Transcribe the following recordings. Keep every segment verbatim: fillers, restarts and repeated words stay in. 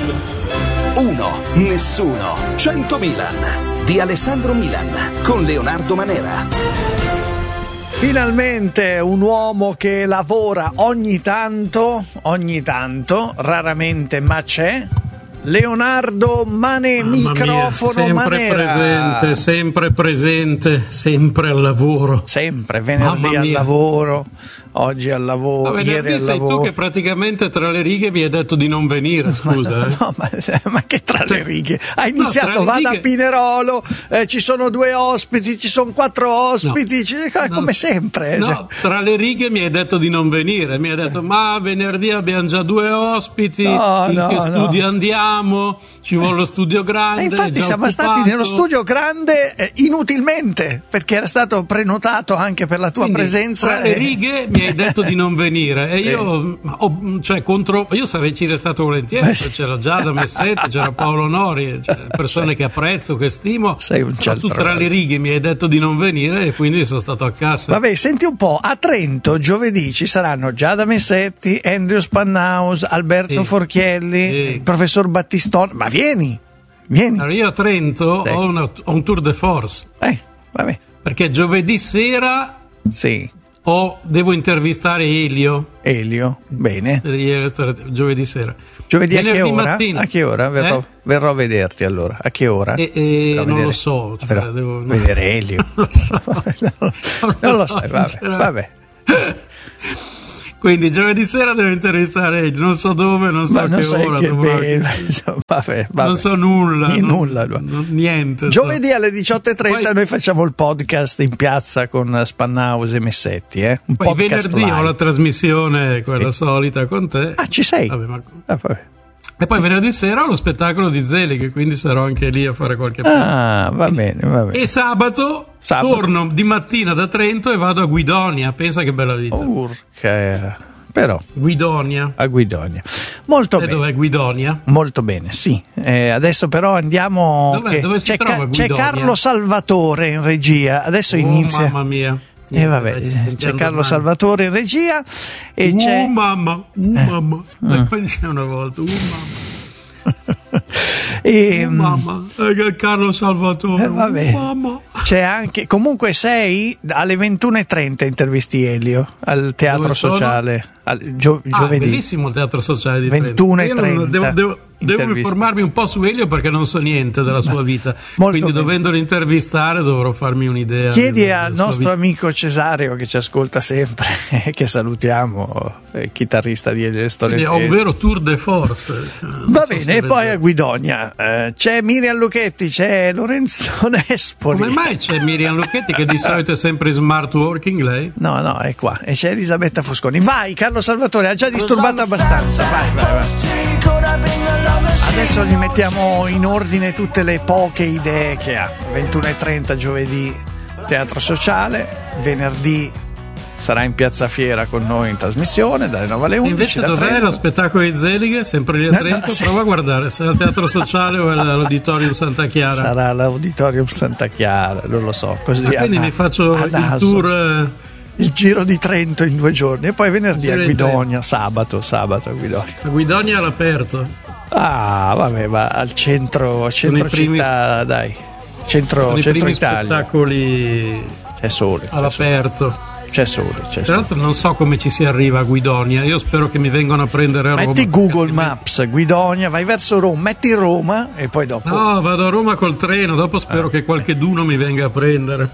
Uno, nessuno, cento Milan di Alessandro Milan con Leonardo Manera. Finalmente un uomo che lavora ogni tanto, ogni tanto, raramente, ma c'è. Leonardo Mane, Mamma microfono mia, sempre Manera. presente, sempre presente, sempre al lavoro. Sempre, venerdì al lavoro, oggi al lavoro, Ma ieri al sei lavoro. tu che praticamente tra le righe mi hai detto di non venire, scusa. Ma, eh. no, ma, ma che tra Cioè, le righe? Hai no, iniziato, tra le vado righe- a Pinerolo, eh, ci sono due ospiti, ci sono quattro ospiti, No. ci- No, come sempre. No, cioè. tra le righe mi hai detto di non venire, mi hai detto ma venerdì abbiamo già due ospiti, No, in no, che no. studio andiamo? Ci vuole lo studio grande. E infatti è già siamo occupato. stati nello studio grande eh, inutilmente, perché era stato prenotato anche per la tua Quindi, presenza. tra le e- righe mi hai detto di non venire e Sì. io ho- cioè contro io sarei ci restato volentieri, Beh, perché sì. c'era Giada Messetti, c'era Paolo Nori, cioè persone che apprezzo, che stimo. Sei un Ma tu cialtrone. tra le righe mi hai detto di non venire e quindi sono stato a cassa. Vabbè, senti un po', a Trento giovedì ci saranno Giada Messetti, Andrew Spannaus, Alberto Sì. Forchielli, Sì. il professor Battistone, ma vieni, vieni. Allora, io a Trento Sì. ho, una- ho un tour de force Eh, vabbè, perché giovedì sera sì, ho- devo intervistare Elio. Elio, bene. Ieri, giovedì sera. Giovedì a che Venerdì ora? mattina. A che ora? Verrò, Eh? verrò a vederti allora, a che ora? E- e Verrò a non vedere- lo so, cioè, verrò a devo- vedere Elio. Non lo so. non, non lo so, sai, vabbè, sinceramente. vabbè. Quindi giovedì sera devo intervistare Elio, non so dove, non so Ma a non che sai ora. che dovrò- bene, insomma, vabbè, vabbè. Non so nulla. Ni- non- nulla. non- niente. Giovedì alle diciotto e trenta Poi- noi facciamo il podcast in piazza con Spannaus e Messetti, eh? Un Poi podcast venerdì live. ho la trasmissione, quella Sì. solita con te. Ah, ci sei? Vabbè, ma- Ah, vabbè. E poi venerdì sera ho lo spettacolo di Zelig, quindi sarò anche lì a fare qualche pezzo. Ah, va bene, va bene. E sabato, Sabato. torno di mattina da Trento e vado a Guidonia. Pensa che bella vita. Urca. Però, Guidonia. a Guidonia. Molto E bene. dov'è Guidonia? Molto bene, sì. Eh, adesso però andiamo. Dov'è? che Dove si c'è, trova c'è Guidonia? Carlo Salvatore in regia. Adesso Oh, inizia. mamma mia. E vabbè, Dai, ci c'è sentiamo Carlo domani. Salvatore in regia e Uh, c'è. mamma, uh, mamma. Ah. E poi diceva una volta, uh, mamma. e, Uh, mm, mamma. E che Carlo Salvatore. Eh, vabbè. Uh, mamma. C'è anche. Comunque sei alle ventuno e trenta intervisti Elio al Teatro Dove sono? Sociale. Al, gio- Ah, giovedì. bellissimo il teatro sociale di ventuno e Trento. Io non- trenta Devo, devo, devo interviste. informarmi un po' su Elio perché non so niente della sua vita. molto Quindi bene. dovendolo intervistare dovrò farmi un'idea. Chiedi della- al della sua nostro vita. amico Cesario che ci ascolta sempre, che salutiamo, eh, chitarrista di Elio e Storie Quindi ho un Tese. vero tour de force. Cioè, non Va so bene, se e poi vedete. a Guidonia eh, c'è Miriam Lucchetti, c'è Lorenzo Nespoli. Come mai c'è Miriam Lucchetti che di solito è sempre in smart working lei? No, no, è qua. E c'è Elisabetta Fosconi. Vai, Carlo Salvatore, ha già disturbato abbastanza. Vai, vai, vai. Adesso gli mettiamo in ordine tutte le poche idee che ha. ventuno e trenta giovedì Teatro Sociale, venerdì sarà in Piazza Fiera con noi in trasmissione dalle nove alle E undici. invece da dov'è Trento. lo spettacolo di Zelighe? Sempre lì a No, Trento? no, sì. Prova a guardare se è al Teatro Sociale o è all'Auditorium Santa Chiara. Sarà all'Auditorium Santa Chiara, non lo so. Così Ah, quindi a- mi faccio a il naso. tour. eh, Il giro di Trento in due giorni e poi venerdì a Giro di Guidonia, sabato, sabato a Guidonia. A Guidonia all'aperto. Ah, vabbè, ma al centro, centro i primi- città, dai. Centro, Sono i centro primi Italia. spettacoli C'è sole, c'è sole, all'aperto. c'è sole, c'è Tra sole. l'altro non so come ci si arriva a Guidonia. Io spero che mi vengano a prendere a Roma. Metti perché Google altrimenti- Maps, Guidonia, vai verso Roma, metti Roma e poi dopo. No, vado a Roma col treno, dopo spero Ah. che qualcheduno mi venga a prendere.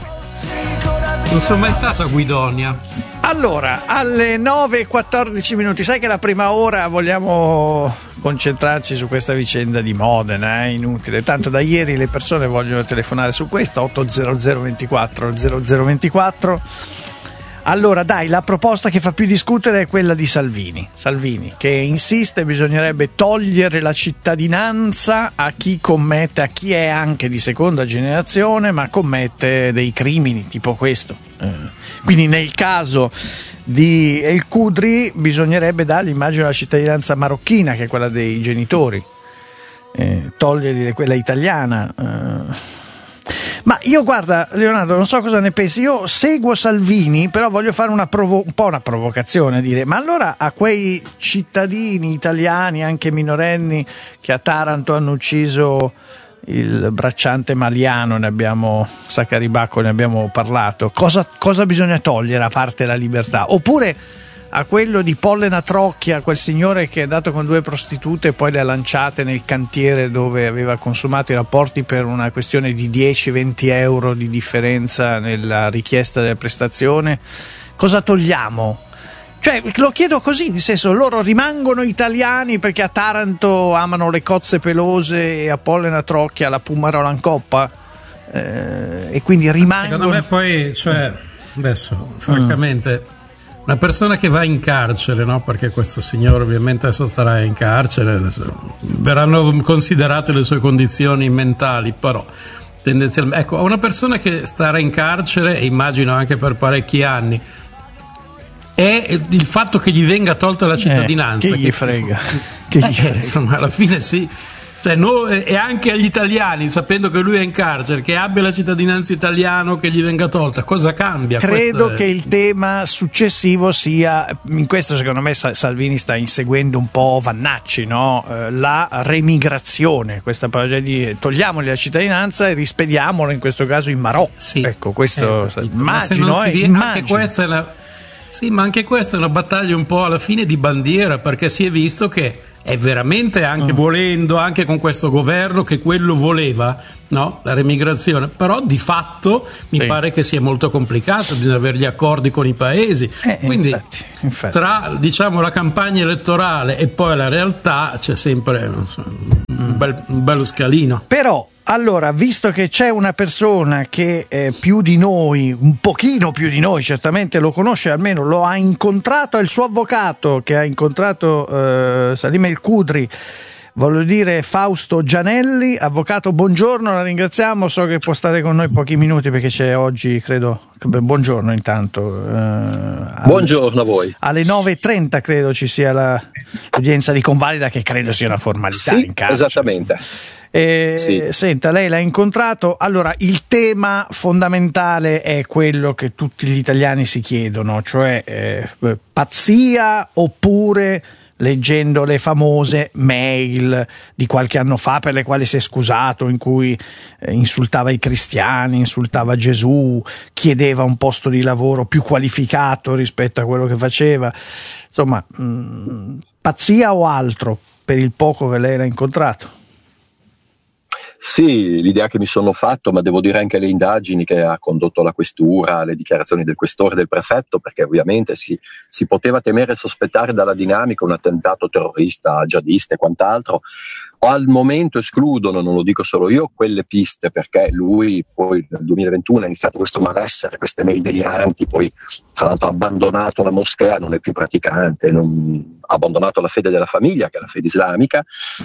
Non sono mai stato a Guidonia. Allora, alle nove e quattordici minuti, sai che la prima ora vogliamo concentrarci su questa vicenda di Modena, è inutile, tanto da ieri le persone vogliono telefonare su questo, otto zero zero ventiquattro zero zero ventiquattro. Allora dai, la proposta che fa più discutere è quella di Salvini. Salvini che insiste bisognerebbe togliere la cittadinanza a chi commette, a chi è anche di seconda generazione ma commette dei crimini tipo questo. Eh, quindi nel caso di El Khudri bisognerebbe dargli, immagino, la cittadinanza marocchina, che è quella dei genitori, eh, togliergli quella italiana. Eh. Ma io, guarda, Leonardo, non so cosa ne pensi. Io seguo Salvini, però voglio fare una provo- un po' una provocazione, dire: ma allora a quei cittadini italiani, anche minorenni, che a Taranto hanno ucciso il bracciante Maliano, ne abbiamo, Saccaribacco, ne abbiamo parlato, cosa, cosa bisogna togliere a parte la libertà? Oppure a quello di Pollena Trocchia, quel signore che è andato con due prostitute e poi le ha lanciate nel cantiere dove aveva consumato i rapporti per una questione di dieci venti euro di differenza nella richiesta della prestazione, cosa togliamo? Cioè, lo chiedo così, nel senso, loro rimangono italiani perché a Taranto amano le cozze pelose e a Pollena Trocchia la Pumarola in coppa, eh, e quindi rimangono. Secondo me poi, cioè, adesso, francamente, mm. una persona che va in carcere, no? Perché questo signore ovviamente adesso starà in carcere, adesso verranno considerate le sue condizioni mentali, però tendenzialmente, ecco, una persona che starà in carcere, e immagino anche per parecchi anni, è il fatto che gli venga tolta la cittadinanza. Eh, che gli che, frega? Che gli eh, frega? Insomma, alla fine sì. Cioè, no, e anche agli italiani, sapendo che lui è in carcere, che abbia la cittadinanza italiana, che gli venga tolta, cosa cambia? Credo Questo che è... il tema successivo sia, in questo secondo me Salvini sta inseguendo un po' Vannacci, no? La remigrazione, questa parola di togliamogli la cittadinanza e rispediamolo in questo caso in Marocco. Sì, ecco, questo eh, immagino, ma se non si eh, vie- immagino. Anche questa è la... Sì, ma anche questa è una battaglia un po' alla fine di bandiera, perché si è visto che è veramente, anche mm. volendo, anche con questo governo, che quello voleva, no? La remigrazione, però di fatto mi sì. pare che sia molto complicato, bisogna avere gli accordi con i paesi, eh, quindi infatti, infatti. tra, diciamo, la campagna elettorale e poi la realtà c'è sempre insomma, un, bel, un bello scalino. Però allora, visto che c'è una persona che eh, più di noi, un pochino più di noi, certamente lo conosce, almeno lo ha incontrato, è il suo avvocato che ha incontrato eh, Salim El Kudri, voglio dire Fausto Gianelli. Avvocato, buongiorno, la ringraziamo, so che può stare con noi pochi minuti perché c'è oggi, credo, buongiorno intanto. Eh, buongiorno a voi. Alle nove e trenta credo ci sia la, l'udienza di convalida, che credo sia una formalità sì, in carcere. Esattamente. Eh, sì. Senta, lei l'ha incontrato, allora il tema fondamentale è quello che tutti gli italiani si chiedono, cioè eh, pazzia oppure, leggendo le famose mail di qualche anno fa per le quali si è scusato, in cui eh, insultava i cristiani, insultava Gesù, chiedeva un posto di lavoro più qualificato rispetto a quello che faceva, insomma, mh, pazzia o altro per il poco che lei l'ha incontrato? Sì, l'idea che mi sono fatto, ma devo dire anche le indagini che ha condotto la questura, le dichiarazioni del questore e del prefetto, perché ovviamente si, si poteva temere e sospettare dalla dinamica un attentato terrorista, jihadista e quant'altro. Al momento escludono, non lo dico solo io, quelle piste, perché lui poi nel duemilaventuno ha iniziato questo malessere, queste mail deliranti, poi tra l'altro ha abbandonato la moschea, non è più praticante, non, ha abbandonato la fede della famiglia, che è la fede islamica.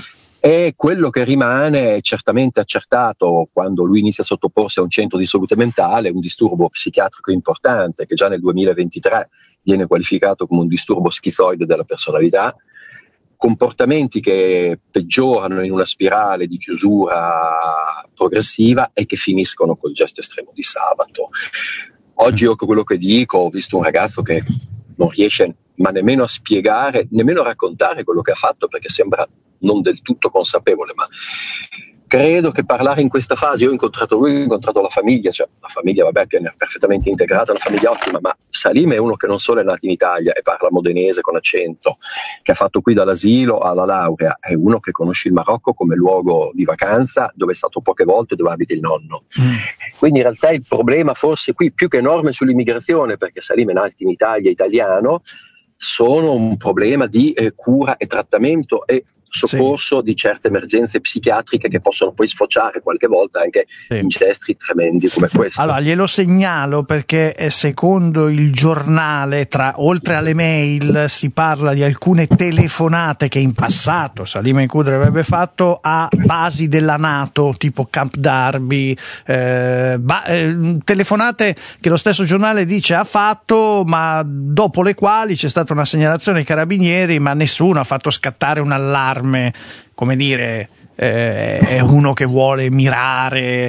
E quello che rimane è certamente accertato quando lui inizia a sottoporsi a un centro di salute mentale, un disturbo psichiatrico importante che già nel duemilaventitré viene qualificato come un disturbo schizoide della personalità, comportamenti che peggiorano in una spirale di chiusura progressiva e che finiscono col gesto estremo di sabato. Oggi io quello che dico, ho visto un ragazzo che non riesce ma nemmeno a spiegare, nemmeno a raccontare quello che ha fatto, perché sembra non del tutto consapevole, ma credo che parlare in questa fase, io ho incontrato lui, ho incontrato la famiglia, cioè la famiglia vabbè è perfettamente integrata, una famiglia ottima, ma Salim è uno che non solo è nato in Italia e parla modenese con accento, che ha fatto qui dall'asilo alla laurea, è uno che conosce il Marocco come luogo di vacanza, dove è stato poche volte, dove abita il nonno. Mm. Quindi in realtà il problema forse qui, più che enorme sull'immigrazione, perché Salim è nato in Italia, italiano, sono un problema di eh, cura e trattamento e soccorso sì. di certe emergenze psichiatriche che possono poi sfociare qualche volta anche sì. in gesti tremendi come questo. Allora glielo segnalo perché secondo il giornale, tra, oltre alle mail, si parla di alcune telefonate che in passato Salim El Kudri avrebbe fatto a basi della NATO, tipo Camp Darby, eh, ba- eh, telefonate che lo stesso giornale dice ha fatto, ma dopo le quali c'è stata una segnalazione ai carabinieri, ma nessuno ha fatto scattare un allarme, come dire, eh, è uno che vuole mirare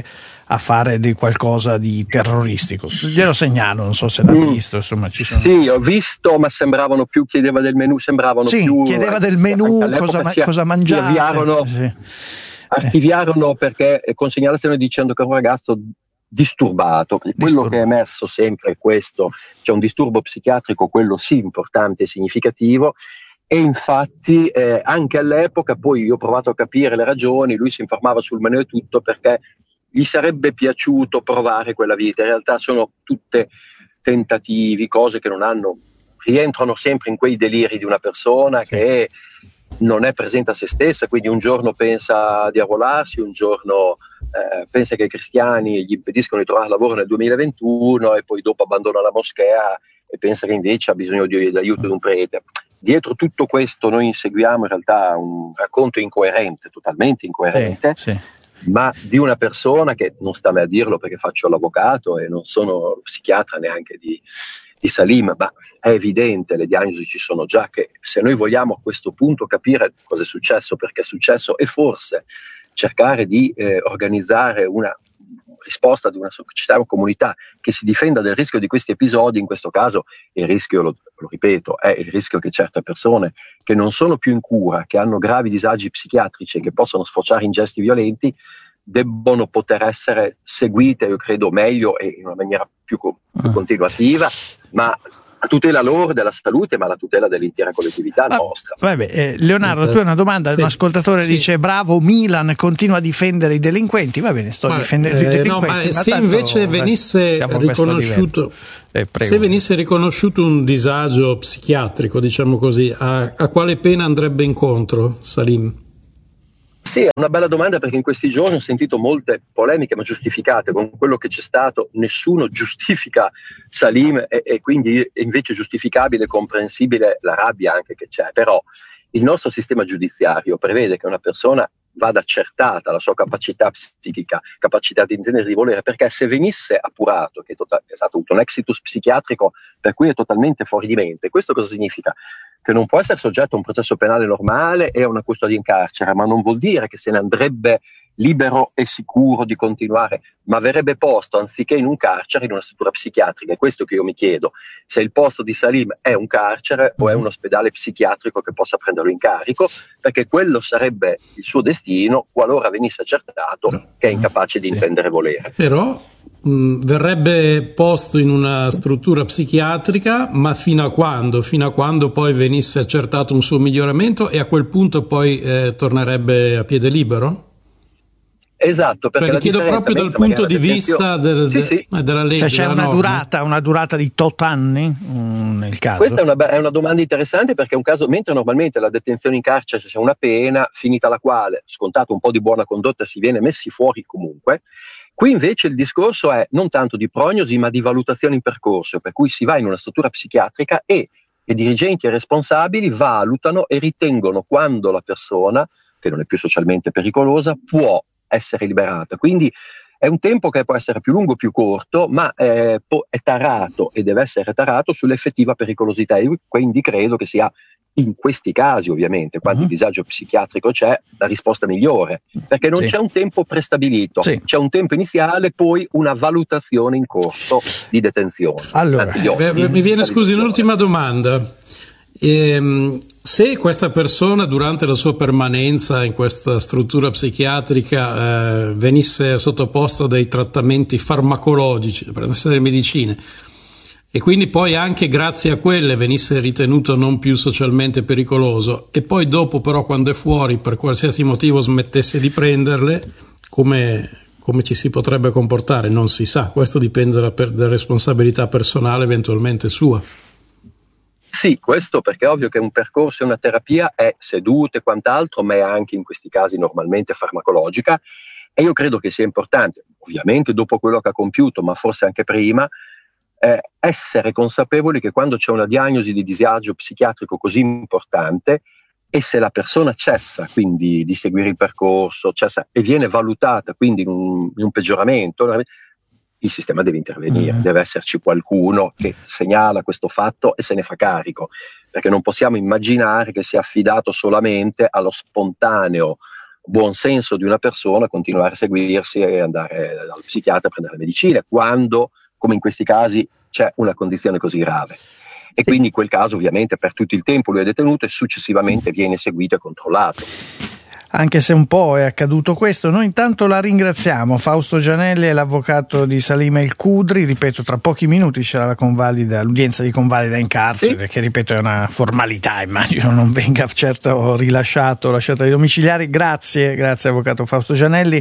a fare di qualcosa di terroristico. Glielo segnalo, non so se l'ha visto, insomma ci sono... Sì, ho visto, ma sembravano più, chiedeva del menù, sembravano sì, più... chiedeva del menù, cosa, ma, cosa mangiare. Archiviarono, sì. archiviarono perché con segnalazione dicendo che è un ragazzo disturbato, quello Disturbo. che è emerso sempre è questo, c'è un disturbo psichiatrico, quello sì importante e significativo, e infatti eh, anche all'epoca poi io ho provato a capire le ragioni, lui si informava sul menù e tutto perché gli sarebbe piaciuto provare quella vita. In realtà sono tutte tentativi, cose che non hanno, rientrano sempre in quei deliri di una persona che non è presente a se stessa, quindi un giorno pensa di arruolarsi, un giorno eh, pensa che i cristiani gli impediscono di trovare lavoro nel duemilaventuno e poi dopo abbandona la moschea e pensa che invece ha bisogno di, di aiuto di un prete. Dietro tutto questo noi inseguiamo in realtà un racconto incoerente, totalmente incoerente, sì, sì. ma di una persona che non sta a me a dirlo perché faccio l'avvocato e non sono psichiatra neanche di, di Salim, ma è evidente, le diagnosi ci sono già, che se noi vogliamo a questo punto capire cosa è successo, perché è successo, e forse cercare di eh, organizzare una risposta di una società, una comunità che si difenda del rischio di questi episodi, in questo caso il rischio, lo, lo ripeto, è il rischio che certe persone che non sono più in cura, che hanno gravi disagi psichiatrici e che possono sfociare in gesti violenti, debbono poter essere seguite, io credo, meglio e in una maniera più, più continuativa, ma a tutela loro della salute, ma alla tutela dell'intera collettività ah, nostra. Vabbè, eh, Leonardo, tu hai una domanda, sì. Un ascoltatore sì. dice bravo, Milan continua a difendere i delinquenti, va bene, sto ma, difendendo eh, i delinquenti. No, ma se tanto, invece venisse riconosciuto eh, se venisse riconosciuto un disagio psichiatrico, diciamo così, a, a quale pena andrebbe incontro, Salim? Sì, è una bella domanda, perché in questi giorni ho sentito molte polemiche, ma giustificate. Con quello che c'è stato nessuno giustifica Salim e, e quindi è invece giustificabile e comprensibile la rabbia anche che c'è. Però il nostro sistema giudiziario prevede che una persona vada accertata la sua capacità psichica, capacità di intendere e di volere, perché se venisse appurato che è, tota- è stato un exitus psichiatrico per cui è totalmente fuori di mente, questo cosa significa? Che non può essere soggetto a un processo penale normale e a una custodia in carcere, ma non vuol dire che se ne andrebbe libero e sicuro di continuare, ma verrebbe posto, anziché in un carcere, in una struttura psichiatrica. È questo che io mi chiedo, se il posto di Salim è un carcere o è un ospedale psichiatrico che possa prenderlo in carico, perché quello sarebbe il suo destino qualora venisse accertato no, che è incapace di sì. intendere e volere. Però mh, verrebbe posto in una struttura psichiatrica, ma fino a quando? Fino a quando poi venisse accertato un suo miglioramento e a quel punto poi eh, tornerebbe a piede libero? Esatto, perché cioè, chiedo proprio dal punto di vista del, sì, sì. De, della legge. Cioè c'è una durata, una durata di tot anni mh, nel caso? Questa è una, è una domanda interessante, perché è un caso, mentre normalmente la detenzione in carcere c'è una pena, finita la quale, scontato un po' di buona condotta, si viene messi fuori comunque. Qui invece il discorso è non tanto di prognosi, ma di valutazione in percorso, per cui si va in una struttura psichiatrica e i dirigenti e responsabili valutano e ritengono quando la persona, che non è più socialmente pericolosa, può essere liberata. Quindi è un tempo che può essere più lungo o più corto, ma è, è tarato e deve essere tarato sull'effettiva pericolosità, e quindi credo che sia in questi casi, ovviamente, quando uh-huh. il disagio psichiatrico c'è, la risposta migliore, perché non sì. c'è un tempo prestabilito, sì. c'è un tempo iniziale, poi una valutazione in corso di detenzione. Allora, eh, mi viene, scusi, un'ultima domanda. Ehm, se questa persona durante la sua permanenza in questa struttura psichiatrica eh, venisse sottoposta a dei trattamenti farmacologici, prendesse delle medicine, e quindi poi anche grazie a quelle venisse ritenuto non più socialmente pericoloso, e poi dopo però quando è fuori per qualsiasi motivo smettesse di prenderle, come, come ci si potrebbe comportare? Non si sa, questo dipende da, per, da responsabilità personale eventualmente sua. Sì, questo perché è ovvio che un percorso e una terapia è seduta e quant'altro, ma è anche in questi casi normalmente farmacologica, e io credo che sia importante, ovviamente dopo quello che ha compiuto, ma forse anche prima, eh, essere consapevoli che quando c'è una diagnosi di disagio psichiatrico così importante, e se la persona cessa quindi di seguire il percorso, cessa e viene valutata quindi in un, in un peggioramento, il sistema deve intervenire, mm. deve esserci qualcuno che segnala questo fatto e se ne fa carico, perché non possiamo immaginare che sia affidato solamente allo spontaneo buon senso di una persona continuare a seguirsi e andare dal psichiatra a prendere le medicine quando, come in questi casi, c'è una condizione così grave. E quindi in quel caso ovviamente per tutto il tempo lui è detenuto e successivamente viene seguito e controllato. Anche se un po' è accaduto questo, noi intanto la ringraziamo. Fausto Gianelli è l'avvocato di Salim El Khudri, ripeto, tra pochi minuti c'era la convalida, l'udienza di convalida in carcere, sì. Che ripeto è una formalità, immagino non venga certo rilasciato, lasciato ai domiciliari. Grazie, grazie avvocato Fausto Gianelli.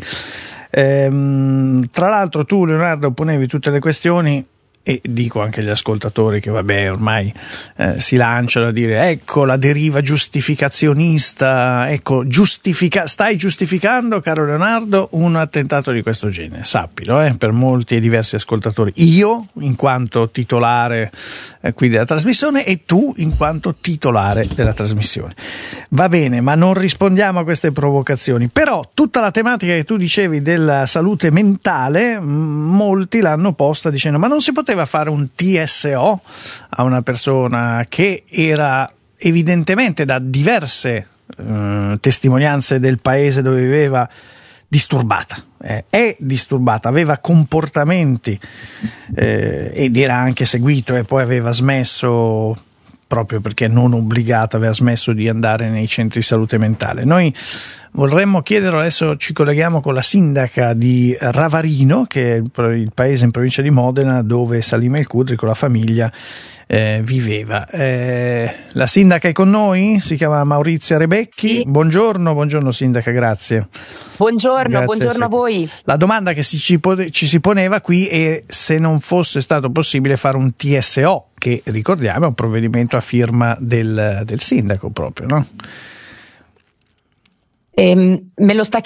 Ehm, tra l'altro tu, Leonardo, ponevi tutte le questioni. E dico anche agli ascoltatori che vabbè ormai eh, si lanciano a dire ecco la deriva giustificazionista, ecco giustifica- stai giustificando, caro Leonardo, un attentato di questo genere, sappilo, eh, per molti e diversi ascoltatori, io in quanto titolare eh, qui della trasmissione e tu in quanto titolare della trasmissione. Va bene, ma non rispondiamo a queste provocazioni, però tutta la tematica che tu dicevi della salute mentale, m- molti l'hanno posta dicendo ma non si poteva fare un T S O a una persona che era evidentemente da diverse eh, testimonianze del paese dove viveva disturbata, eh, è disturbata, aveva comportamenti eh, ed era anche seguito e poi aveva smesso proprio perché non obbligato, aveva smesso di andare nei centri di salute mentale. Noi vorremmo chiedere, adesso ci colleghiamo con la sindaca di Ravarino, che è il paese in provincia di Modena dove Salim El Khudri con la famiglia eh, viveva. Eh, la sindaca è con noi, si chiama Maurizia Rebecchi. Sì. Buongiorno, buongiorno sindaca, grazie. Buongiorno, grazie buongiorno a voi. La domanda che si, ci, ci si poneva qui è se non fosse stato possibile fare un T S O, che ricordiamo è un provvedimento a firma del, del sindaco proprio, no? Ehm, me lo sta